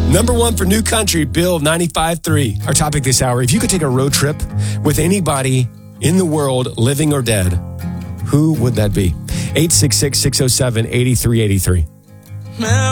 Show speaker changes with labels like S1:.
S1: Number one for New Country, Bill 95.3. Our topic this hour, if you could take a road trip with anybody in the world, living or dead, who would that be? 866-607-8383.